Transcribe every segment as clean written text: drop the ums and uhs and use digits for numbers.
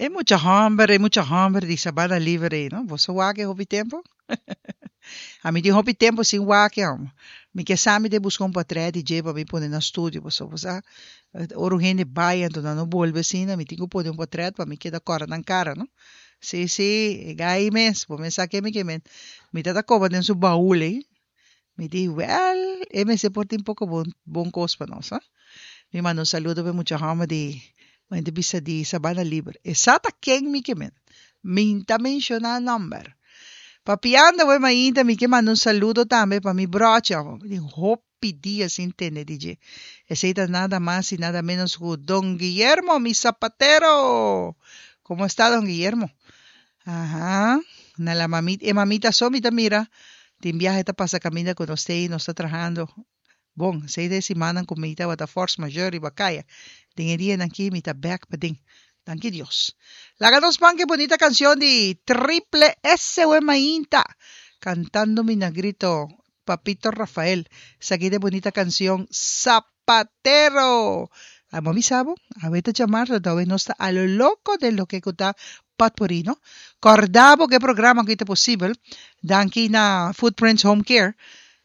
Hay mucha hambre de sabana libre, ¿no? ¿Vos sabés hopi tempo? A mim de hopi tempo sin wake, amo. Me que sabe de buscar patre de jeba me pôr no estúdio, você ouro gente baia, então não volve assim, me tenho que pôr patre para me quedar cora na cara, não? Sim, gai mes, vou me saque me tá cova dentro do baú, me diz, well, se porta um pouco bom coisa para nós, me manda saludo para muita hama de mas de bisa di Sabana Libre. Exata quem me que men. Minta menciona number. Papianda we mainda me que manda saludo também para mi brocha. De hopi dia sin tene DJ. Essa nada mais e nada menos que Don Guillermo, mi zapatero. ¿Cómo está Don Guillermo? Ajá. Na la mamita, mamita somita mira. Tem viaje está pasa camina con usted y no está trabajando. Bom, 6 semanas comida wata force majeure bakaya. Dingeria aqui me tá back pa ding. Danke Dios. Laganos pan que bonita canción de Triple S we Mainta. Cantando mi negrito Papito Rafael. Esa de bonita canción Zapatero. A mami sabo, a vete llamar, todavía no está a lo loco de lo que está patporino. Cordabo que programa que te posible. Danke na Footprints Home Care.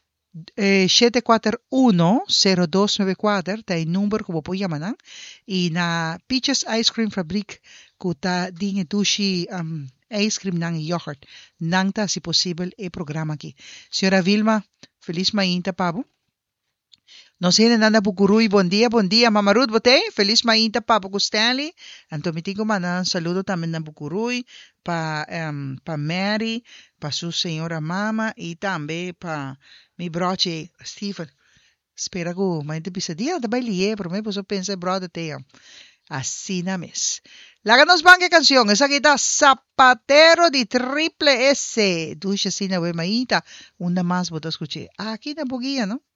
741-0294 tayo number ko po yaman i na Peaches Ice Cream Fabric kuta ding tushi ice cream ng yogurt nang ta si possible programa ki. Señora Vilma, feliz mainta pabo. No sé, nana bukuruy, buen día, Mama Ruth Bote, feliz mainta pa po Stanley. Antomiti ko man, saludo también na bukuruy, pa Mary, pa su señora mama, y también pa mi broche Stephen. Espera ko, mainta pisadilla, tabay liye, pero may puso pensa brother te. Así na mes. Láganos banque canción, esa kita Zapatero de Triple S. Dusha sina we maita, una más botas escuché. Aquí na buguía, ¿no?